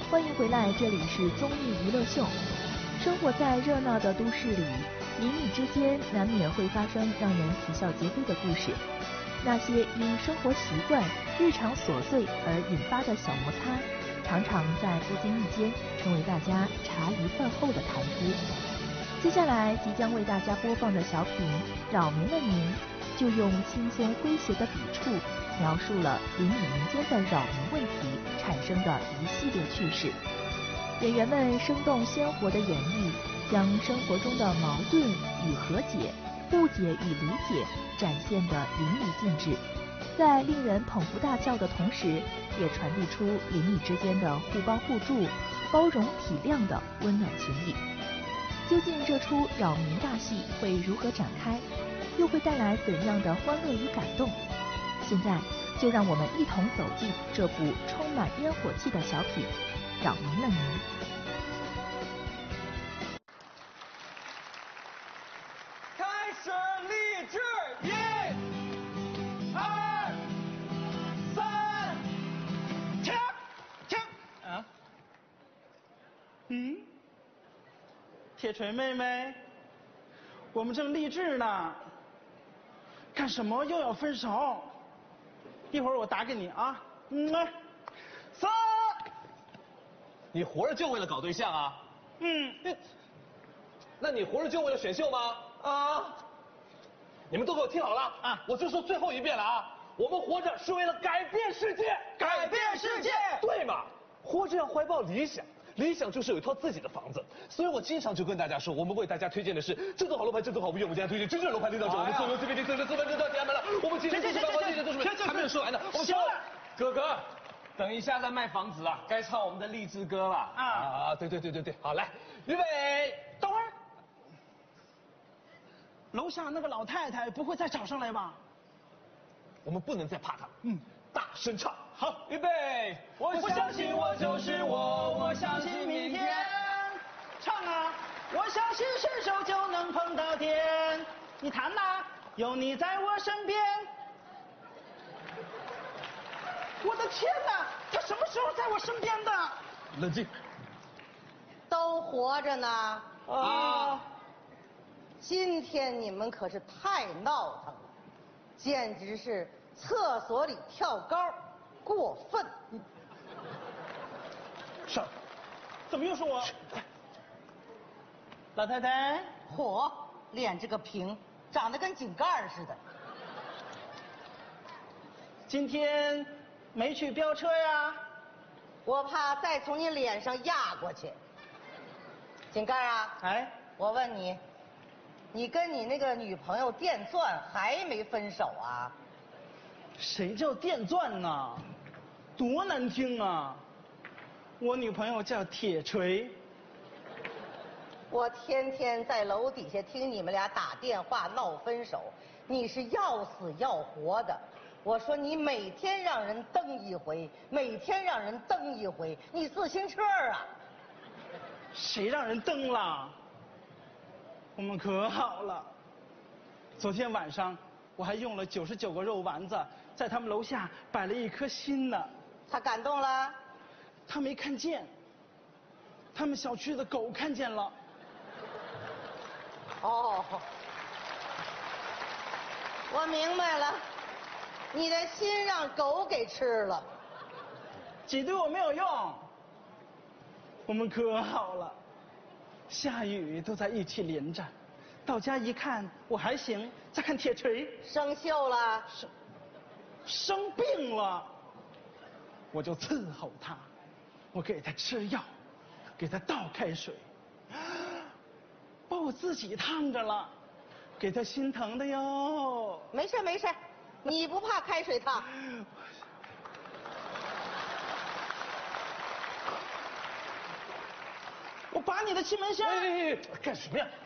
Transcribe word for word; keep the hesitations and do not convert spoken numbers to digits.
欢迎回来，这里是综艺娱乐秀。生活在热闹的都市里，邻里之间难免会发生让人啼笑皆非的故事。那些因生活习惯、日常琐碎而引发的小摩擦，常常在不经意间成为大家茶余饭后的谈资。接下来即将为大家播放的小品《扰民了您》，就用轻松诙谐的笔触，描述了邻里民间的扰民问题产生的一系列趣事。演员们生动鲜活的演绎，将生活中的矛盾与和解、误解与理解展现得淋漓尽致，在令人捧腹大笑的同时，也传递出邻里之间的互帮互助、包容体谅的温暖情谊。究竟这出扰民大戏会如何展开，又会带来怎样的欢乐与感动？现在就让我们一同走进这部充满烟火气的小品《扰民了您》。 开始立志，一、二、三，停停啊！嗯，铁锤妹妹，我们正励志呢，干什么又要分手？一会儿我打给你啊。嗯，三。 你活着就为了搞对象啊？ 嗯。 那你活着就为了选秀吗？ 啊。 你们都给我听好了啊！ 我就说最后一遍了啊！我们活着是为了改变世界， 改变世界， 对嘛？活着要怀抱理想。理想就是有一套自己的房子，所以我经常就跟大家说，我们为大家推荐的是这栋好楼盘，这栋好物业，我们家推荐真正楼盘领导者，我们所有 C B D 四十四分之到家门了，我们其实就是把这些都是还没有说完呢。 行了， 哥哥，等一下再卖房子啊，该唱我们的励志歌了啊啊！对对对对对，好来，预备， 等会儿，楼下那个老太太不会再找上来吧？ 我们不能再怕她， 嗯， 大声唱。 好， 预备！ 我相信我就是我，我相信明天。唱啊！我相信伸手就能碰到天。你弹呐，有你在我身边。我的天哪，他什么时候在我身边的？ 冷静。 都活着呢。 啊！ 今天你们可是太闹腾了，简直是厕所里跳高。过分！ 上，怎么又是我？老太太， 嚯，脸这个平，长得跟井盖似的。 今天没去飙车呀？ 我怕再从你脸上压过去。井盖啊， 哎， 我问你，你跟你那个女朋友电钻还没分手啊？ 谁叫电钻呢？多难听啊！我女朋友叫铁锤。 我天天在楼底下听你们俩打电话闹分手，你是要死要活的。我说你每天让人蹬一回，每天让人蹬一回，你自行车啊？ 谁让人蹬了？我们可好了。昨天晚上我还用了九十九个肉丸子，在他们楼下摆了一颗心呢。 他感动了？ 他没看见，他们小区的狗看见了。 哦，我明白了，你的心让狗给吃了。 挤兑我没有用，我们可好了，下雨都在一起淋着，到家一看我还行，再看铁锤生锈了， 生生病了。我就伺候他，我给他吃药，给他倒开水，把我自己烫着了，给他心疼的哟。 没事没事，你不怕开水烫？ 我拔你的气门芯。 哎，干什么呀？